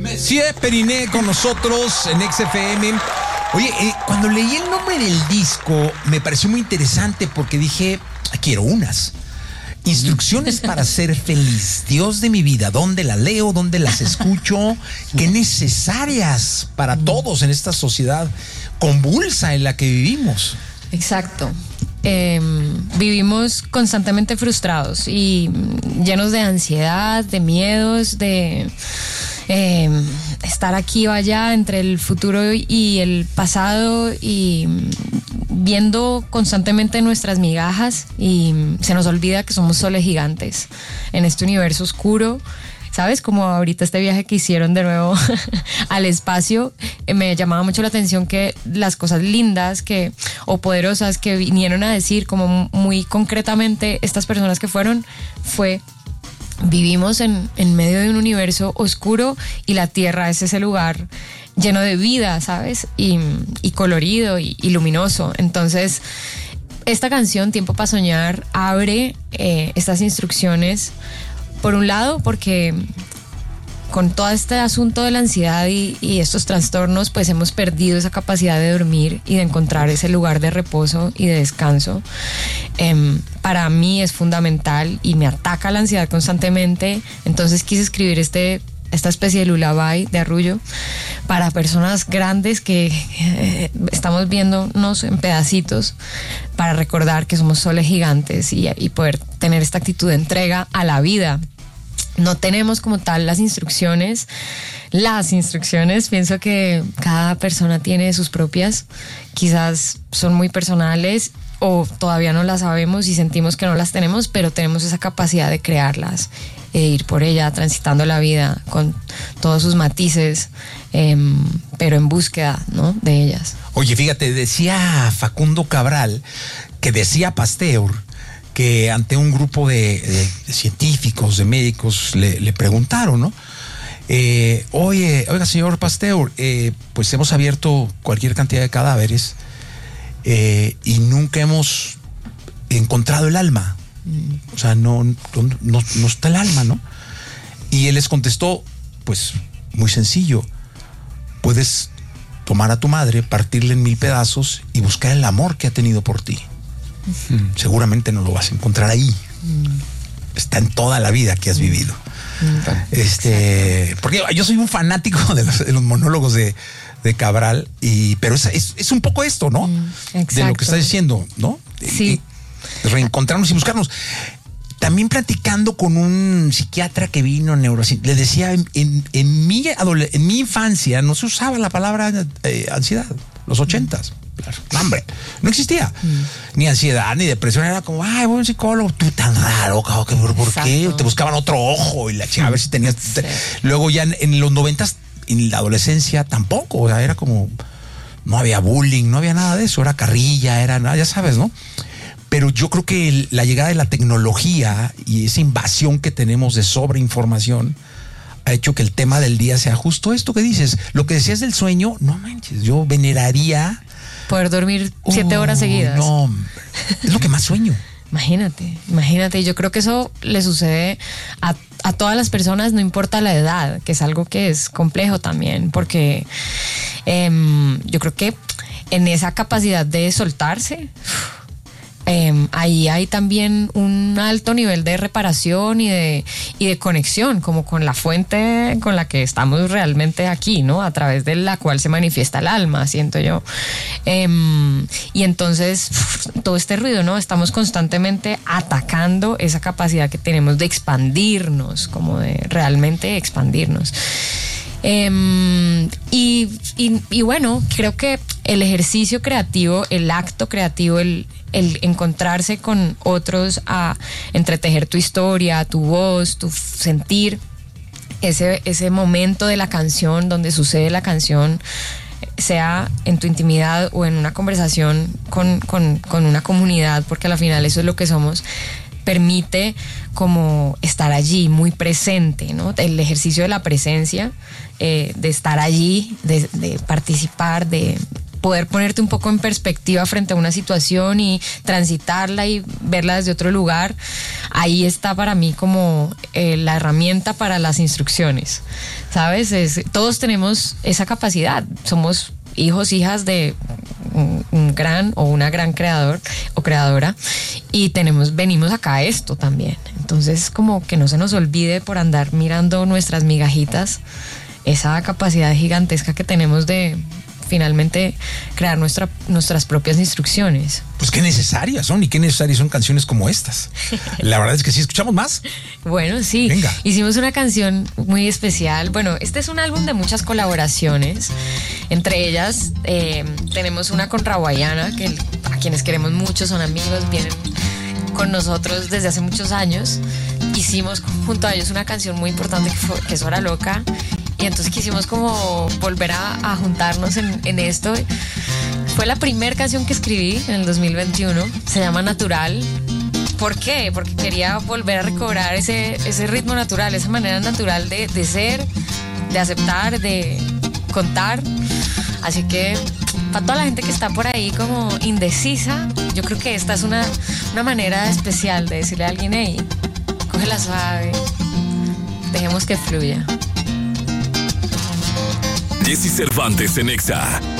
Monsieur Periné con nosotros en XFM. Oye, cuando leí el nombre del disco me pareció muy interesante porque dije, quiero unas instrucciones para ser feliz. Dios de mi vida, ¿dónde las leo? ¿Dónde las escucho? Qué necesarias para todos en esta sociedad convulsa en la que vivimos. Exacto. Vivimos constantemente frustrados y llenos de ansiedad, de miedos, de estar aquí o allá entre el futuro y el pasado y viendo constantemente nuestras migajas, y se nos olvida que somos soles gigantes en este universo oscuro. ¿Sabes? Como ahorita este viaje que hicieron de nuevo al espacio, me llamaba mucho la atención que las cosas lindas o poderosas que vinieron a decir como muy concretamente estas personas que fueron, vivimos en medio de un universo oscuro y la Tierra es ese lugar lleno de vida, ¿sabes? Y colorido y luminoso. Entonces, esta canción, Tiempo para Soñar, abre estas instrucciones. Por un lado, porque con todo este asunto de la ansiedad y estos trastornos, pues hemos perdido esa capacidad de dormir y de encontrar ese lugar de reposo y de descanso. Para mí es fundamental y me ataca la ansiedad constantemente. Entonces quise escribir esta especie de lullaby de arrullo para personas grandes que estamos viéndonos en pedacitos, para recordar que somos soles gigantes y poder tener esta actitud de entrega a la vida. No tenemos como tal las instrucciones, pienso que cada persona tiene sus propias, quizás son muy personales o todavía no las sabemos y sentimos que no las tenemos, pero tenemos esa capacidad de crearlas e ir por ella, transitando la vida con todos sus matices, pero en búsqueda, ¿no?, de ellas. Oye, fíjate, decía Facundo Cabral, que decía Pasteur, que ante un grupo de científicos, de médicos, le preguntaron, ¿no? Oiga, señor Pasteur, pues hemos abierto cualquier cantidad de cadáveres y nunca hemos encontrado el alma. O sea, no está el alma, ¿no? Y él les contestó, pues, muy sencillo. Puedes tomar a tu madre, partirle en 1000 pedazos y buscar el amor que ha tenido por ti. Seguramente no lo vas a encontrar ahí. Está en toda la vida que has vivido. Porque yo soy un fanático de los monólogos de Cabral, pero es un poco esto, ¿no? De lo que estás diciendo, ¿no? Sí. Reencontrarnos y buscarnos. También platicando con un psiquiatra que vino, le decía, en mi infancia no se usaba la palabra ansiedad, los 80s. Claro. No, hombre, no existía ni ansiedad ni depresión. Era como, ay, voy a un psicólogo, tú tan raro, ¿por qué? Te buscaban otro ojo y la chica a ver si tenías. Luego ya en los 90s, en la adolescencia tampoco, o sea, era como, no había bullying, no había nada de eso, era carrilla, era nada, ya sabes, ¿no? Pero yo creo que la llegada de la tecnología y esa invasión que tenemos de sobreinformación ha hecho que el tema del día sea justo esto que dices. Lo que decías del sueño, no manches, yo veneraría poder dormir 7 horas seguidas. No, es lo que más sueño. Imagínate, yo creo que eso le sucede a todas las personas, no importa la edad, que es algo que es complejo también, porque yo creo que en esa capacidad de soltarse, ahí hay también un alto nivel de reparación y de conexión, como con la fuente con la que estamos realmente aquí, ¿no? A través de la cual se manifiesta el alma, siento yo. Y entonces, todo este ruido, ¿no? Estamos constantemente atacando esa capacidad que tenemos de expandirnos, como de realmente expandirnos. Y bueno, creo que el ejercicio creativo, el acto creativo, el encontrarse con otros a entretejer tu historia, tu voz, tu sentir, ese momento de la canción, donde sucede la canción, sea en tu intimidad o en una conversación con una comunidad, porque al final eso es lo que somos, permite como estar allí, muy presente, ¿no? El ejercicio de la presencia, de estar allí, de participar, de poder ponerte un poco en perspectiva frente a una situación y transitarla y verla desde otro lugar, ahí está para mí como la herramienta para las instrucciones, ¿sabes? Todos tenemos esa capacidad, somos hijos, hijas de un gran o una gran creador o creadora, y venimos acá a esto también. Entonces, como que no se nos olvide por andar mirando nuestras migajitas, esa capacidad gigantesca que tenemos de finalmente crear nuestras propias instrucciones. Pues qué necesarias son y qué necesarias son canciones como estas. La verdad es que sí. ¿Escuchamos más? Bueno, sí. Venga. Hicimos una canción muy especial. Bueno, este es un álbum de muchas colaboraciones. Entre ellas tenemos una con Rawayana, que a quienes queremos mucho, son amigos, vienen con nosotros desde hace muchos años. Hicimos junto a ellos una canción muy importante que es Hora Loca. Y entonces quisimos como volver a juntarnos en esto. Fue la primera canción que escribí en el 2021. Se llama Natural. ¿Por qué? Porque quería volver a recobrar ese ritmo natural, esa manera natural de ser, de aceptar, de contar. Así que para toda la gente que está por ahí como indecisa, yo creo que esta es una manera especial de decirle a alguien: hey, cógela suave, dejemos que fluya. Jessy Cervantes en Exa.